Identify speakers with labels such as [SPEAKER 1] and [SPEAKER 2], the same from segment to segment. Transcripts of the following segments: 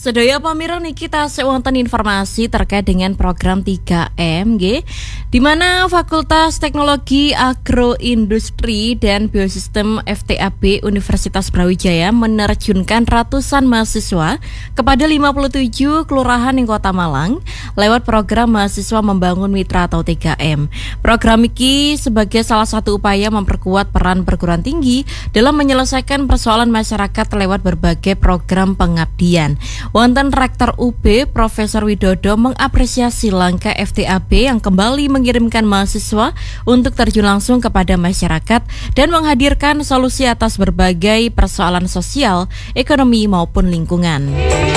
[SPEAKER 1] Sedaya pamirsa niki tasih wonten informasi terkait dengan program 3M nggih, di mana Fakultas Teknologi Agroindustri dan Biosistem FTAB Universitas Brawijaya menerjunkan ratusan mahasiswa kepada 57 kelurahan ing Kota Malang lewat program mahasiswa membangun mitra atau 3M. Program iki sebagai salah satu upaya memperkuat peran perguruan tinggi dalam menyelesaikan persoalan masyarakat lewat berbagai program pengabdian. Wonten Rektor UB Profesor Widodo mengapresiasi langkah FTAB yang kembali mengirimkan mahasiswa untuk terjun langsung kepada masyarakat dan menghadirkan solusi atas berbagai persoalan sosial, ekonomi maupun lingkungan.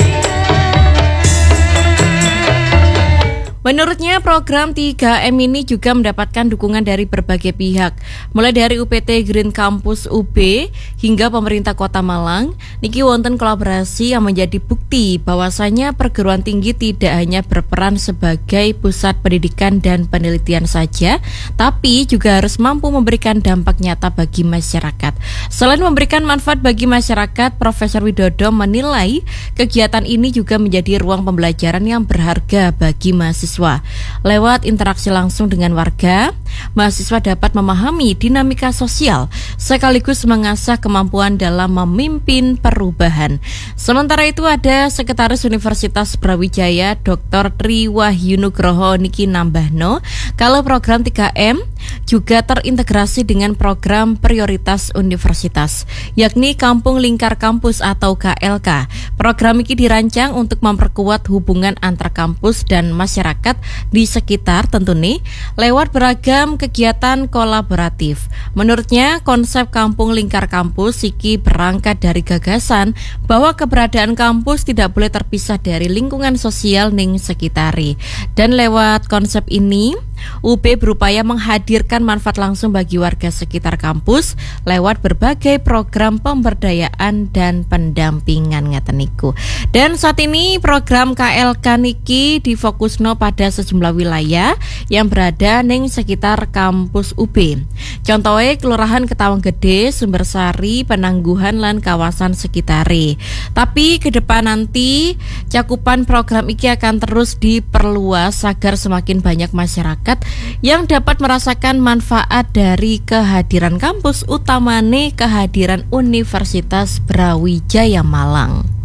[SPEAKER 1] Menurutnya program 3M ini juga mendapatkan dukungan dari berbagai pihak, mulai dari UPT Green Campus UB hingga pemerintah Kota Malang. Niki wonten kolaborasi yang menjadi bukti bahwasanya perguruan tinggi tidak hanya berperan sebagai pusat pendidikan dan penelitian saja, tapi juga harus mampu memberikan dampak nyata bagi masyarakat. Selain memberikan manfaat bagi masyarakat, Profesor Widodo menilai kegiatan ini juga menjadi ruang pembelajaran yang berharga bagi mahasiswa. Lewat interaksi langsung dengan warga, mahasiswa dapat memahami dinamika sosial sekaligus mengasah kemampuan dalam memimpin perubahan. Sementara itu ada Sekretaris Universitas Brawijaya Dr. Tri Wahyunugroho niki nambahno kalau program 3M juga terintegrasi dengan program prioritas universitas, yakni Kampung Lingkar Kampus atau KLK. Program ini dirancang untuk memperkuat hubungan antar kampus dan masyarakat di sekitar tentu nih lewat beragam kegiatan kolaboratif. Menurutnya konsep Kampung Lingkar Kampus iki berangkat dari gagasan bahwa keberadaan kampus tidak boleh terpisah dari lingkungan sosial ning sekitari. Dan lewat konsep ini UB berupaya menghadirkan manfaat langsung bagi warga sekitar kampus lewat berbagai program pemberdayaan dan pendampingan ngeten niku. Dan saat ini program KLK niki difokusno pada sejumlah wilayah yang berada ning sekitar kampus UB. Contohnya Kelurahan Ketawang Gede, Sumbersari, Penangguhan lan kawasan sekitare. Tapi ke depan nanti cakupan program iki akan terus diperluas agar semakin banyak masyarakat yang dapat merasakan manfaat dari kehadiran kampus, utamane kehadiran Universitas Brawijaya Malang.